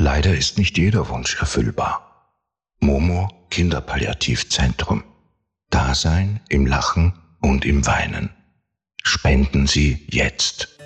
Leider ist nicht jeder Wunsch erfüllbar. Momo Kinderpalliativzentrum. Dasein im Lachen und im Weinen. Spenden Sie jetzt.